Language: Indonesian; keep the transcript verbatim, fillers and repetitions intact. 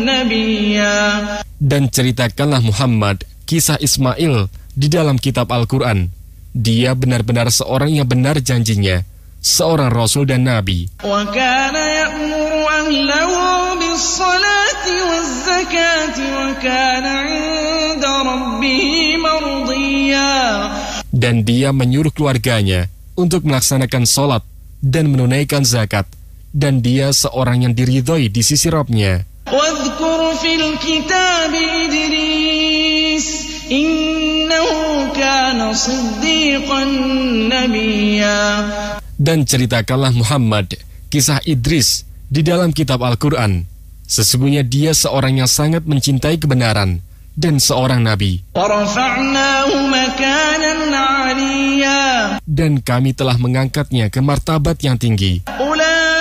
نبيا. Dan ceritakanlah Muhammad kisah Ismail di dalam kitab Al-Quran. Dia benar-benar seorang yang benar janjinya, seorang Rasul dan Nabi. وكان يأمر أهله بالصلاة والزكاة وكان عند ربه مرضيا. Dan dia menyuruh keluarganya untuk melaksanakan sholat dan menunaikan zakat. Dan dia seorang yang diridhoi di sisi Rabb-Nya. واذكر في الكتاب إدريس إنه كان صديقا نبيا. Dan ceritakanlah Muhammad kisah Idris di dalam kitab Al-Quran. Sesungguhnya dia seorang yang sangat mencintai kebenaran dan seorang nabi. وَرَفَعْنَاهُ مَكَانًا عَلِيًّا. Dan kami telah mengangkatnya ke martabat yang tinggi. أولئك